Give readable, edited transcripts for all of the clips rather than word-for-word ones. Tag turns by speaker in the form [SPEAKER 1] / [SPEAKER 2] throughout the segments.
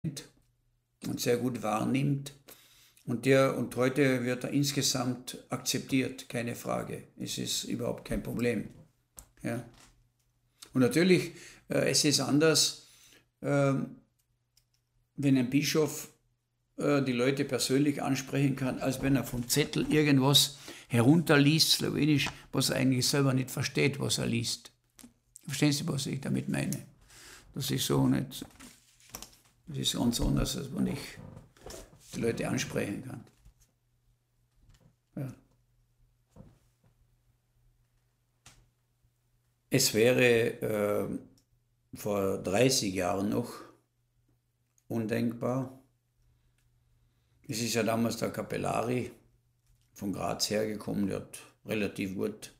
[SPEAKER 1] und sehr gut wahrnimmt. Und heute wird er insgesamt akzeptiert, keine Frage. Es ist überhaupt kein Problem. Ja. Und natürlich, es ist anders, wenn ein Bischof die Leute persönlich ansprechen kann, als wenn er vom Zettel irgendwas herunterliest, Slowenisch, was er eigentlich selber nicht versteht, was er liest. Verstehen Sie, was ich damit meine? Das ist so nicht, das ist ganz anders, als wenn ich die Leute ansprechen kann. Ja. Es wäre vor 30 Jahren noch undenkbar. Es ist ja damals der Capellari von Graz hergekommen, der hat relativ gut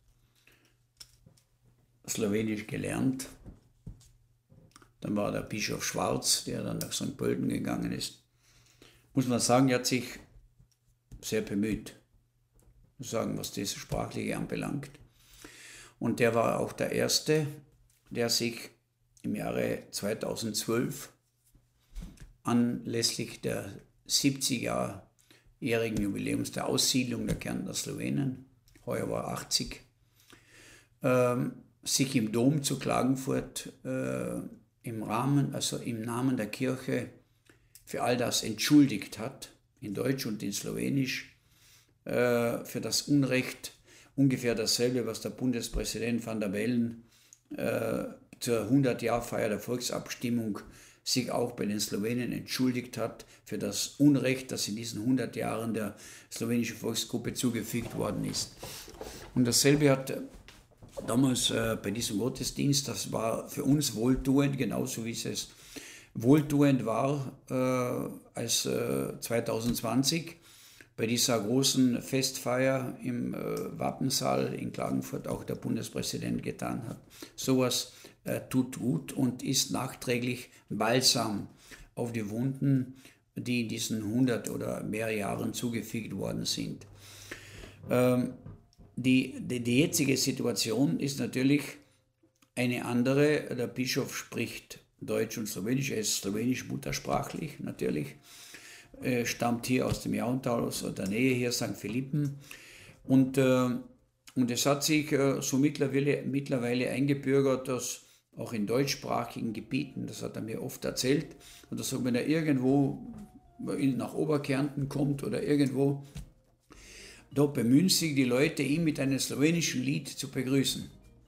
[SPEAKER 1] Slowenisch gelernt. Dann war der Bischof Schwarz, der dann nach St. Pölten gegangen ist. Muss man sagen, er hat sich sehr bemüht, muss sagen, was das Sprachliche anbelangt. Und der war auch der Erste, der sich im Jahre 2012 anlässlich der 70-jährigen Jubiläums der Aussiedlung der Kärntner Slowenen, heuer war 80, sich im Dom zu Klagenfurt im Namen der Kirche für all das entschuldigt hat, in Deutsch und in Slowenisch, für das Unrecht, ungefähr dasselbe, was der Bundespräsident Van der Bellen zur 100-Jahr-Feier der Volksabstimmung sich auch bei den Slowenen entschuldigt hat für das Unrecht, das in diesen 100 Jahren der slowenischen Volksgruppe zugefügt worden ist. Und dasselbe hat damals bei diesem Gottesdienst, das war für uns wohltuend, genauso wie es wohltuend war als 2020 bei dieser großen Festfeier im Wappensaal in Klagenfurt auch der Bundespräsident getan hat. Sowas tut gut und ist nachträglich Balsam auf die Wunden, die in diesen 100 oder mehr Jahren zugefügt worden sind. Die jetzige Situation ist natürlich eine andere. Der Bischof spricht Deutsch und Slowenisch, er ist slowenisch muttersprachlich natürlich, stammt hier aus dem Jauntal, aus der Nähe hier, St. Philippen. Und es hat sich so mittlerweile eingebürgert, dass auch in deutschsprachigen Gebieten, das hat er mir oft erzählt, und dass wenn er irgendwo nach Oberkärnten kommt oder irgendwo, da bemühen sich die Leute, ihn mit einem slowenischen Lied zu begrüßen.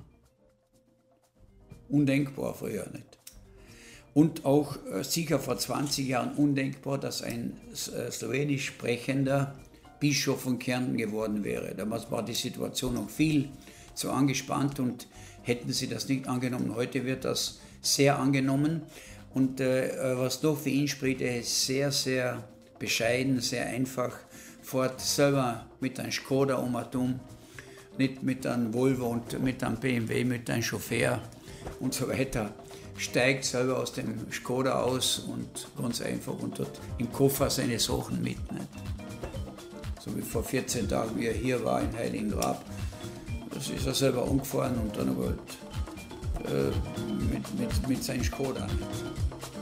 [SPEAKER 1] Undenkbar früher nicht. Und auch sicher vor 20 Jahren undenkbar, dass ein slowenisch sprechender Bischof von Kärnten geworden wäre. Damals war die Situation noch viel zu angespannt und hätten sie das nicht angenommen. Heute wird das sehr angenommen. Und was noch für ihn spricht, er ist sehr, sehr bescheiden, sehr einfach, fährt selber mit einem Skoda um, nicht mit einem Volvo und mit einem BMW, mit einem Chauffeur und so weiter. Steigt selber aus dem Skoda aus und ganz einfach und dort im Koffer seine Sachen mit. Nicht? So wie vor 14 Tagen, wie er hier war in Heiligengrab. Das ist er selber umgefahren und dann halt mit seinem Skoda. Nicht?